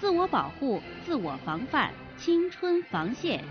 自我保护、自我防范、青春防线。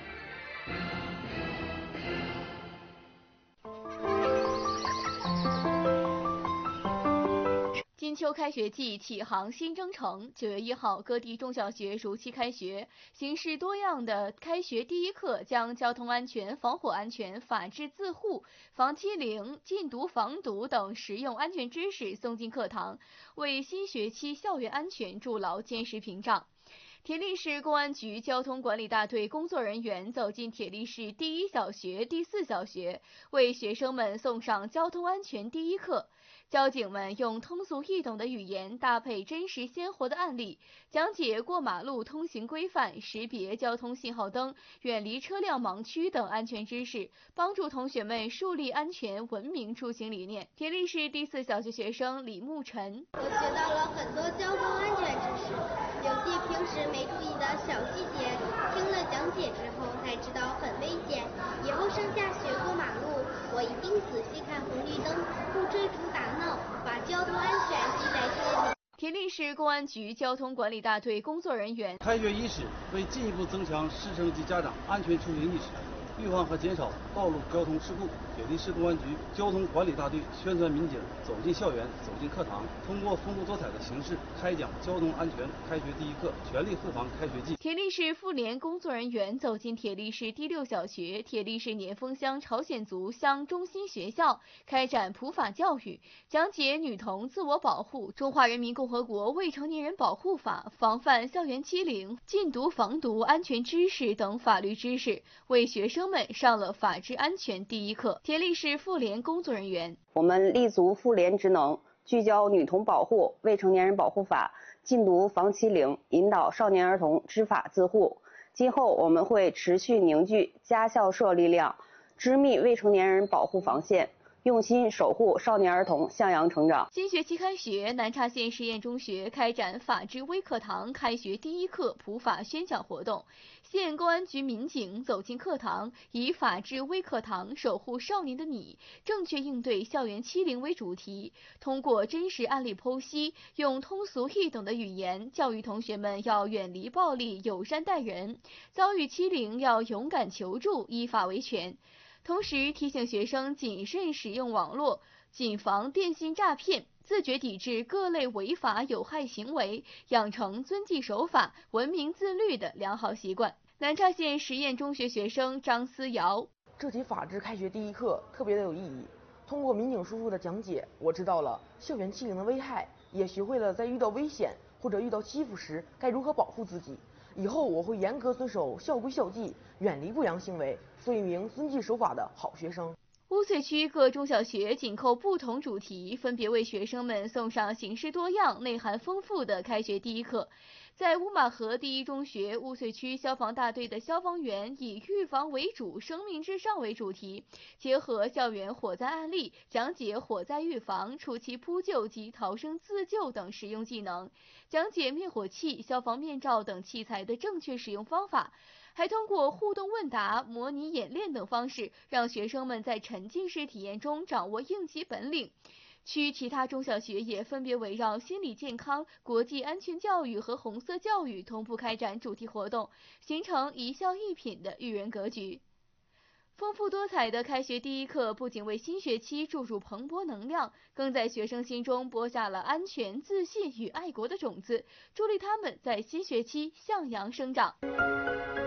金秋开学季启航新征程，9月1号，各地中小学如期开学。形式多样的开学第一课将交通安全、防火安全、法治自护、防欺凌、禁毒防毒等实用安全知识送进课堂，为新学期校园安全筑牢坚实屏障。铁力市公安局交通管理大队工作人员走进铁力市第1小学、第4小学，为学生们送上交通安全第一课。交警们用通俗易懂的语言，搭配真实鲜活的案例，讲解过马路通行规范、识别交通信号灯、远离车辆盲区等安全知识，帮助同学们树立安全文明出行理念。铁力市第4小学学生李沐晨： 我学到了很多交通安全知识，有些平时没注意的小细节，听了讲解之后才知道很危险。以后上下学过马路，我一定仔细看红绿灯，不追逐打闹，把交通安全记在心里。 铁力市公安局交通管理大队工作人员： 开学伊始，为进一步增强师生及家长安全出行意识，预防和减少道路交通事故，铁力市公安局交通管理大队宣传民警走进校园、走进课堂，通过丰富多彩的形式开讲交通安全开学第一课，全力护航开学季。 铁力市妇联工作人员走进铁力市第6小学、铁力市年丰乡朝鲜族乡中心学校，开展普法教育，讲解女童自我保护、中华人民共和国未成年人保护法、防范校园欺凌、禁毒防毒安全知识等法律知识，为学生们上了法治安全第一课。铁力市妇联工作人员： 我们立足妇联职能，聚焦女童保护、未成年人保护法、禁毒防欺凌，引导少年儿童知法自护。今后我们会持续凝聚家校社力量，织密未成年人保护防线，用心守护少年儿童向阳成长。 新学期开学，南岔县实验中学开展法治微课堂开学第一课普法宣讲活动。县公安局民警走进课堂，以法治微课堂守护少年的你，正确应对校园欺凌为主题，通过真实案例剖析，用通俗易懂的语言教育同学们要远离暴力，友善待人，遭遇欺凌要勇敢求助，依法维权。同时提醒学生谨慎使用网络，谨防电信诈骗，自觉抵制各类违法有害行为，养成遵纪守法、文明自律的良好习惯。南岔县实验中学学生张思瑶： 这节法治开学第一课特别的有意义。通过民警叔叔的讲解，我知道了校园欺凌的危害，也学会了在遇到危险或者遇到欺负时该如何保护自己。以后我会严格遵守校规校纪，远离不良行为，做一名遵纪守法的好学生。 乌穗区各中小学紧扣不同主题，分别为学生们送上形式多样、内涵丰富的开学第一课。在乌马河第一中学，乌穗区消防大队的消防员以预防为主、生命至上为主题，结合校园火灾案例，讲解火灾预防、初期扑救及逃生自救等实用技能，讲解灭火器、消防面罩等器材的正确使用方法，还通过互动问答、模拟演练等方式，让学生们在沉浸式体验中掌握应急本领。区其他中小学也分别围绕心理健康、国际安全教育和红色教育同步开展主题活动，形成一校一品的育人格局。丰富多彩的开学第一课不仅为新学期注入蓬勃能量，更在学生心中播下了安全、自信与爱国的种子，助力他们在新学期向阳生长。